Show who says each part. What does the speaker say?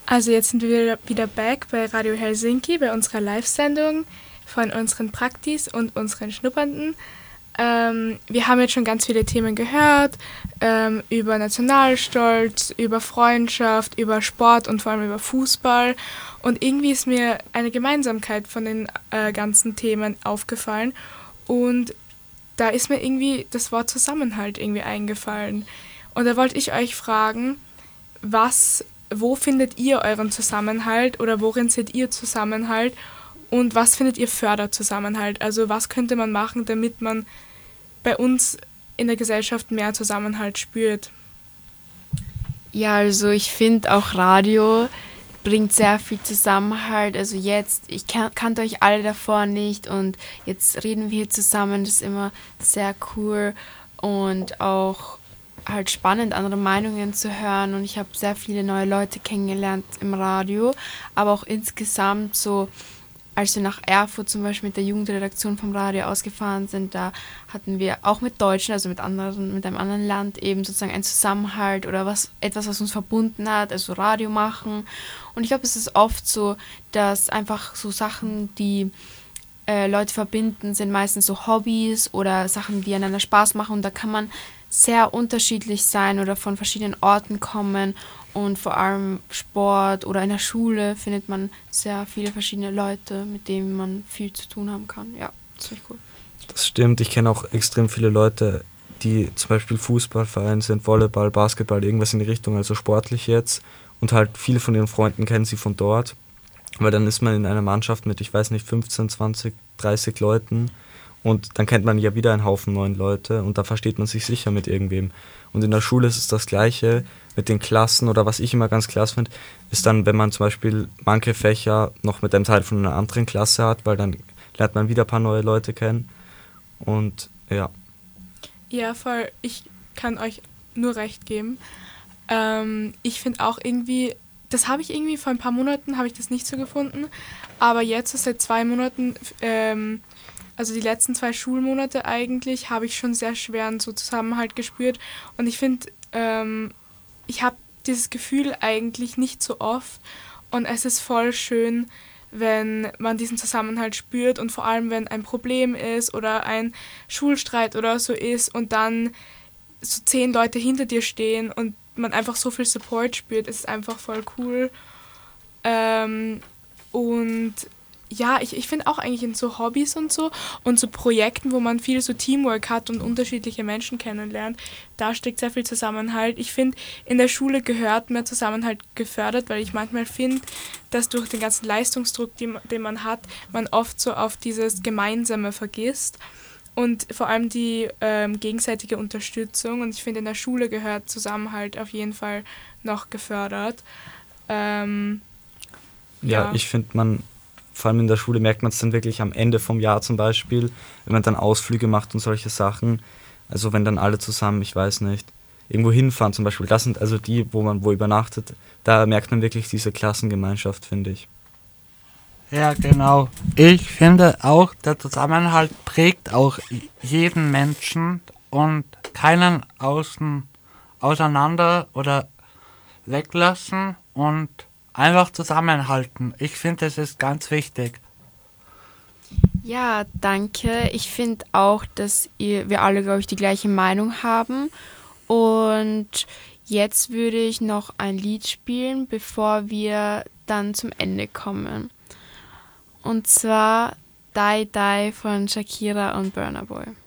Speaker 1: Also jetzt sind wir wieder back bei Radio Helsinki, bei unserer Live-Sendung von unseren Praktis und unseren Schnuppernden. Wir haben jetzt schon ganz viele Themen gehört, über Nationalstolz, über Freundschaft, über Sport und vor allem über Fußball. Und irgendwie ist mir eine Gemeinsamkeit von den ganzen Themen aufgefallen. Und da ist mir irgendwie das Wort Zusammenhalt irgendwie eingefallen. Und da wollte ich euch fragen, wo findet ihr euren Zusammenhalt oder worin seht ihr Zusammenhalt und was findet ihr fördert Zusammenhalt? Also was könnte man machen, damit man bei uns in der Gesellschaft mehr Zusammenhalt spürt?
Speaker 2: Ja, also ich finde auch Radio bringt sehr viel Zusammenhalt. Also jetzt, ich kannte euch alle davor nicht und jetzt reden wir hier zusammen. Das ist immer sehr cool und auch halt spannend, andere Meinungen zu hören. Und ich habe sehr viele neue Leute kennengelernt im Radio, aber auch insgesamt so, als wir nach Erfurt zum Beispiel mit der Jugendredaktion vom Radio ausgefahren sind, da hatten wir auch mit Deutschen, also mit einem anderen Land eben sozusagen einen Zusammenhalt oder etwas, was uns verbunden hat, also Radio machen. Und ich glaube, es ist oft so, dass einfach so Sachen, die Leute verbinden, sind meistens so Hobbys oder Sachen, die einander Spaß machen. Und da kann man sehr unterschiedlich sein oder von verschiedenen Orten kommen. Und vor allem Sport oder in der Schule findet man sehr viele verschiedene Leute, mit denen man viel zu tun haben kann. Ja, das finde ich cool.
Speaker 3: Das stimmt, ich kenne auch extrem viele Leute, die zum Beispiel Fußballverein sind, Volleyball, Basketball, irgendwas in die Richtung, also sportlich jetzt. Und halt viele von ihren Freunden kennen sie von dort. Weil dann ist man in einer Mannschaft mit, ich weiß nicht, 15, 20, 30 Leuten und dann kennt man ja wieder einen Haufen neuen Leute und da versteht man sich sicher mit irgendwem. Und in der Schule ist es das Gleiche mit den Klassen oder was ich immer ganz klasse finde, ist dann, wenn man zum Beispiel manche Fächer noch mit einem Teil von einer anderen Klasse hat, weil dann lernt man wieder ein paar neue Leute kennen und ja.
Speaker 1: Ja, voll. Ich kann euch nur recht geben. Ich finde auch irgendwie, das habe ich irgendwie vor ein paar Monaten, habe ich das nicht so gefunden, aber jetzt so seit 2 Monaten, also die letzten 2 Schulmonate eigentlich, habe ich schon sehr schweren so Zusammenhalt gespürt und ich finde, ich habe dieses Gefühl eigentlich nicht so oft und es ist voll schön, wenn man diesen Zusammenhalt spürt und vor allem, wenn ein Problem ist oder ein Schulstreit oder so ist und dann so 10 Leute hinter dir stehen und man einfach so viel Support spürt, ist einfach voll cool. Und ja, ich finde auch eigentlich in so Hobbys und so Projekten, wo man viel so Teamwork hat und unterschiedliche Menschen kennenlernt, da steckt sehr viel Zusammenhalt. Ich finde, in der Schule gehört mehr Zusammenhalt gefördert, weil ich manchmal finde, dass durch den ganzen Leistungsdruck, den man hat, man oft so auf dieses Gemeinsame vergisst. Und vor allem die gegenseitige Unterstützung. Und ich finde, in der Schule gehört Zusammenhalt auf jeden Fall noch gefördert.
Speaker 3: Ja, ich finde, vor allem in der Schule merkt man es dann wirklich am Ende vom Jahr zum Beispiel, wenn man dann Ausflüge macht und solche Sachen. Also wenn dann alle zusammen, ich weiß nicht, irgendwo hinfahren zum Beispiel. Das sind also die, wo man wo übernachtet. Da merkt man wirklich diese Klassengemeinschaft, finde ich.
Speaker 4: Ja, genau. Ich finde auch, der Zusammenhalt prägt auch jeden Menschen und keinen auseinander oder weglassen und einfach zusammenhalten. Ich finde, das ist ganz wichtig.
Speaker 2: Ja, danke. Ich finde auch, dass wir alle, glaube ich, die gleiche Meinung haben. Und jetzt würde ich noch ein Lied spielen, bevor wir dann zum Ende kommen. Und zwar Die Die von Shakira und Burna Boy.